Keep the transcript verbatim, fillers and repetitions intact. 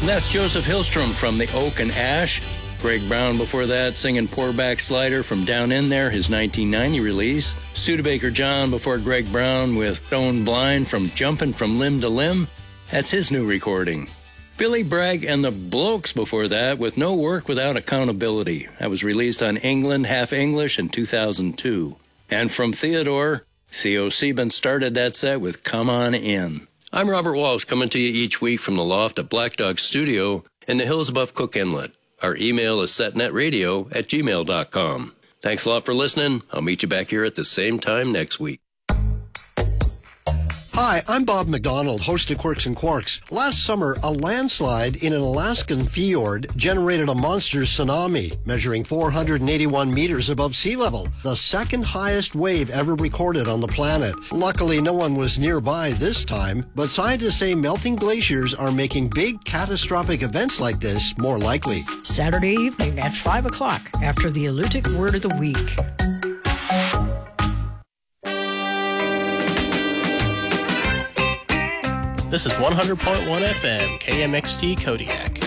And that's Joseph Hillstrom from The Oak and Ash. Greg Brown before that singing Poor Back Slider from Down In There, his nineteen ninety release. Studebaker John before Greg Brown with Stone Blind from Jumpin' From Limb to Limb. That's his new recording. Billy Bragg and the Blokes before that with No Work Without Accountability. That was released on England Half English in two thousand two. And from Theodore, Theo Sieben started that set with Come On In. I'm Robert Walsh, coming to you each week from the loft at Black Dog Studio in the hills above Cook Inlet. Our email is setnetradio at gmail dot com. Thanks a lot for listening. I'll meet you back here at the same time next week. Hi, I'm Bob McDonald, host of Quirks and Quarks. Last summer, a landslide in an Alaskan fjord generated a monster tsunami, measuring four hundred eighty-one meters above sea level, the second highest wave ever recorded on the planet. Luckily, no one was nearby this time, but scientists say melting glaciers are making big catastrophic events like this more likely. Saturday evening at five o'clock after the Alutiiq Word of the Week. This is one hundred point one F M, K M X T Kodiak.